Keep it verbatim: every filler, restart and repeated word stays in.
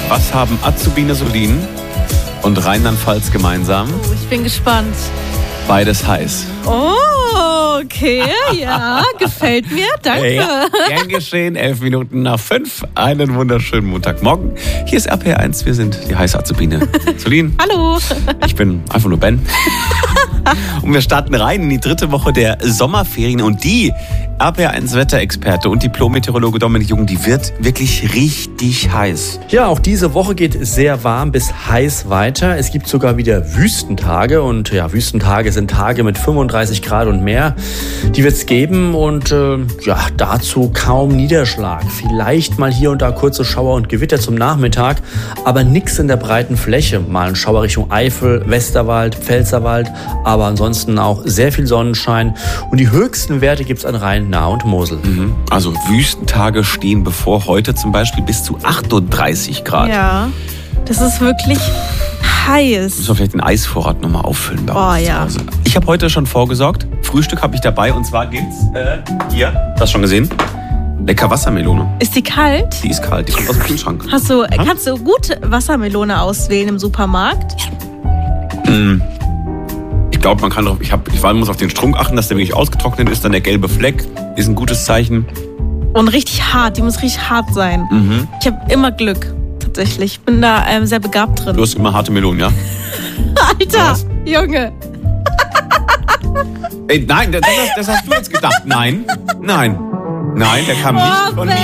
Was haben Azubine Solin und Rheinland-Pfalz gemeinsam? Oh, ich bin gespannt. Beides heiß. Oh, okay, ja, gefällt mir, danke. Ja, gern geschehen, elf Minuten nach fünf. Einen wunderschönen Montagmorgen. Hier ist R P R eins, wir sind die heiße Azubine Solin. Hallo. Ich bin einfach nur Ben. Und wir starten rein in die dritte Woche der Sommerferien. Und die R P R eins Wetterexperte und Diplom-Meteorologe Dominik Jung, die wird wirklich richtig heiß. Ja, auch diese Woche geht es sehr warm bis heiß weiter. Es gibt sogar wieder Wüstentage. Und ja, Wüstentage sind Tage mit fünfunddreißig Grad und mehr. Die wird es geben und äh, ja, dazu kaum Niederschlag. Vielleicht mal hier und da kurze Schauer und Gewitter zum Nachmittag, aber nichts in der breiten Fläche. Mal ein Schauer Richtung Eifel, Westerwald, Pfälzerwald, aber ansonsten auch sehr viel Sonnenschein. Und die höchsten Werte gibt es an Rhein, Nahe und Mosel. Mhm. Also Wüstentage stehen bevor, heute zum Beispiel bis zu achtunddreißig Grad. Ja, das ist wirklich heiß. Müssen wir vielleicht den Eisvorrat nochmal auffüllen bei Oh, uns zu ja. Hause. Ich habe heute schon vorgesorgt. Frühstück habe ich dabei und zwar gibt's äh, hier, hast du schon gesehen? Lecker Wassermelone. Ist die kalt? Die ist kalt, die kommt aus dem Kühlschrank. Hast du, kannst du gut Wassermelone auswählen im Supermarkt? Mm. Ich glaube, man kann drauf, ich, hab, ich muss auf den Strunk achten, dass der wirklich ausgetrocknet ist. Dann der gelbe Fleck ist ein gutes Zeichen. Und richtig hart, die muss richtig hart sein. Mhm. Ich habe immer Glück, tatsächlich. Ich bin da ähm, sehr begabt drin. Du hast immer harte Melonen, ja? Alter, Was? Junge. Ey, nein, das, das, das hast du jetzt gedacht. Nein, nein, nein, der kam nicht Oh, von Ben. mir.